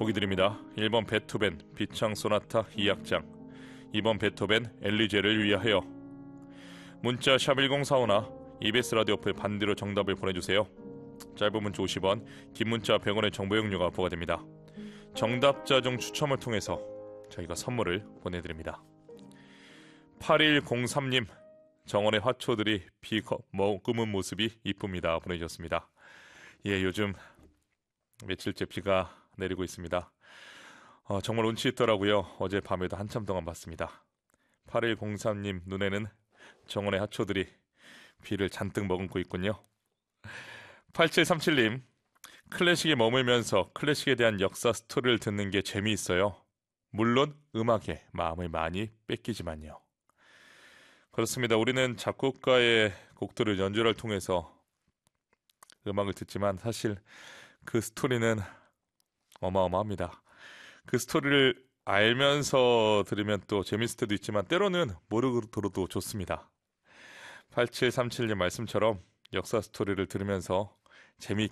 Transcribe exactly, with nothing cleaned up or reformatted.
보기 드립니다. 일 번 베토벤 비창 소나타 이 악장, 이 번 베토벤 엘리제를 위하여. 문자 샵 일공사오나 이비에스 라디오 어플 반대로 정답을 보내주세요. 짧은 문자 오십 원, 긴 문자 백 원의 정보 이용료가 부과됩니다. 정답자 중 추첨을 통해서 저희가 선물을 보내드립니다. 팔일공삼 님, 정원의 화초들이 비 머금은 모습이 이쁩니다 보내주셨습니다. 예, 요즘 며칠째 비가 내리고 있습니다. 어, 정말 운치 있더라고요. 어제 밤에도 한참 동안 봤습니다. 팔일공삼 님 눈에는 정원의 화초들이 비를 잔뜩 머금고 있군요. 팔칠삼칠 님, 클래식에 머물면서 클래식에 대한 역사 스토리를 듣는 게 재미있어요. 물론 음악에 마음을 많이 뺏기지만요. 그렇습니다. 우리는 작곡가의 곡들을 연주를 통해서 음악을 듣지만 사실 그 스토리는 어마어마합니다. 그 스토리를 알면서 들으면 또 재밌을 때도 있지만 때로는 모르고 들어도 좋습니다. 팔칠삼칠 님 말씀처럼 역사 스토리를 들으면서 재미있게